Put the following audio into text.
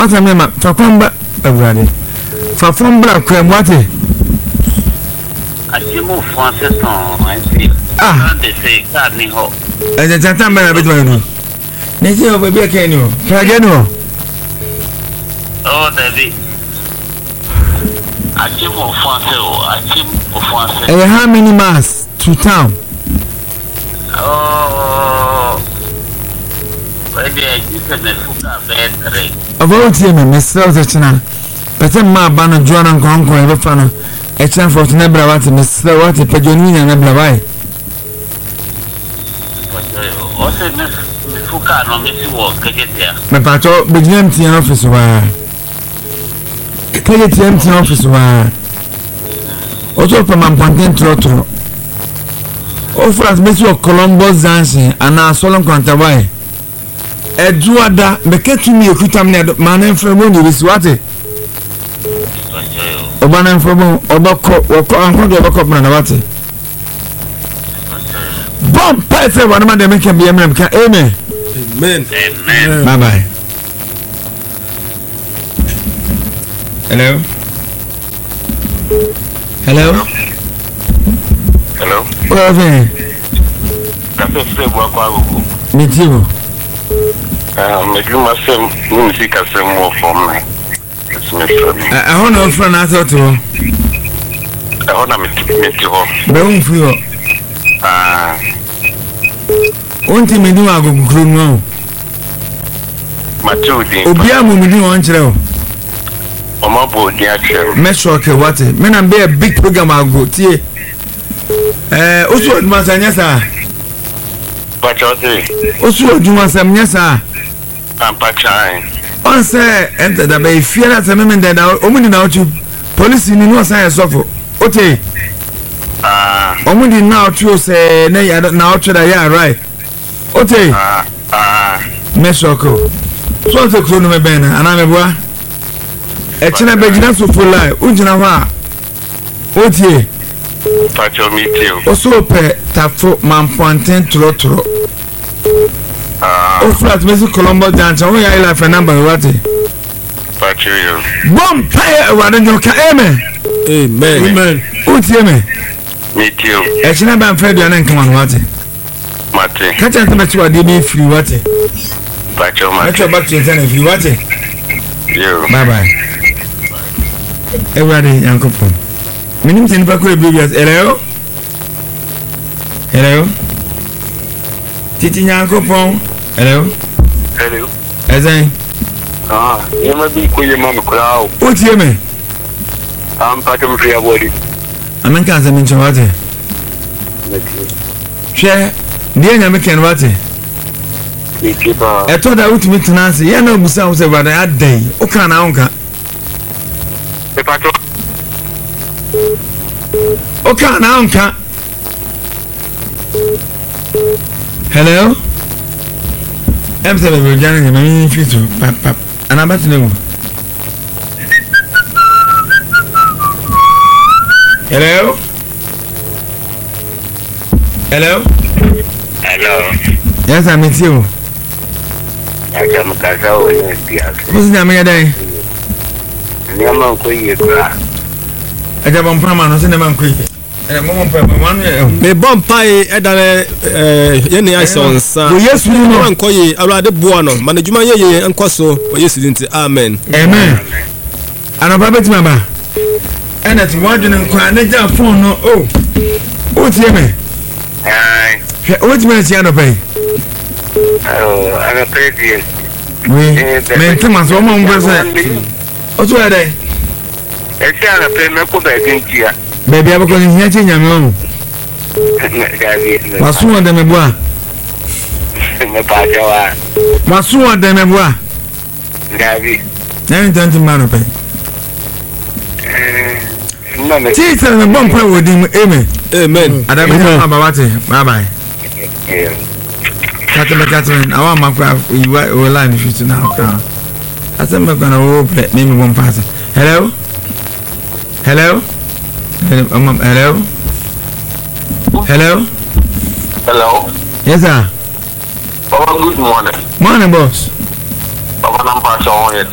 What's a member? Fakomba, everybody. Fakomba, Cremwati. I see more Francis on. I see. They say, Carney Hall. And the gentleman a bit more. Nature of a beer canoe. Cagano. Oh, David. I came of Francis. I came of Francis. And how many miles to town? Oh, where they use a Fuka battery. Of all team, Miss Rosatina. But a ma banner, John and Conquer, ever fan. A chance for Nebra, Miss Slowati, Pajonina, and Nebra. Also, Miss Fuka, no Miss Walk, get there. My patrol, the empty office wire. Get empty office wire. Also, from my Pontin Trotro. Offer as Miss Colombo Zansi, and our solemn Quantaway. Edwada, make me a kutam man from Mondi with Swati. Oban from Obako, Obako, Manawati. Bomb Python, one man, they make him be American. Amen. Amen. Amen. Bye bye. Hello? Hello? Hello? What are you? Me too. Maybe myself, music has some more from me. It's my friend. I want to friend I thought to. I want to meet you. Don't feel. One thing me do I go groom now. Matilde. Obiamu me do one channel. Omabo Diacher. Metro ke what? Men am be a big program I go tie. Osu oduma sa nyasa. Pachote. Osu oduma sa nyasa. Ampachai. On say enter da be fear that me men da omuni na ochu. Police ni no say sofo. Okay. Omuni na ochu say na ya na ochu da ya right. Okay. Metro ko. So te kro no me ben na ana me boa. Echina begina so for life. Ujina hwa. Otie. Pacho meet you. Oso pe tafo Mampontin Trotro. O flat Messi Colombo dance. O ya ila fe number what? Pacho you. Bomb fire around your amen. Amen. Amen. Otie me. Meet you. Echina ban fe do na nkan what? Mate. Catch us me to dey be free what? Pacho Let's mate. go back to your channel free what? You. Bye bye. Everybody yankopon. Minim tin pa ko e bibias. Hello? Hello? Titi yankopon. Hello? Hello. Ezan. You might be cool, Mamma Crow. Otie me. Pacho free body. Amen kan se min chawate. Hwe, die nya me ken wate. Ikiba. E to da utimi tenanse, ye na obusa wo se brada adai. O kan na onka. Pacho. O kan na onka. Hello? Emse be jana nya me fitu pap. Ana bati ne mo. Hello? Hello? Hello. Yes, I'm with you. I'm Casa with What's the name of your day? Niama Kuya. I have one pama, no cinnamon quick. And a moment, one year. Me bomb pie edale yeni isons. Yes, we know. Nkoyi awade buano. Management ye nkoso. Yes dinti. Amen. Amen. And a baby mama. And that's wondering and phone no. Oh, what's your name? What's my piano pay? Oh, I'm a pretty. We maintenance woman present. What's where they? It's a payment for the India. Baby, I'm going to hear you. What's one of them? What's one of them? Gavi. Now, don't you man pay? Teacher and a bumper with him. Amen. Amen. I don't know about it. Bye bye. Catherine, I want my craft. We will line if you now. I said, I'm going to open maybe one pass. Hello? Hello? Hello? Hello? Hello. Yes, sir. Oh, good morning. Morning, boss. Papa, I'm passing on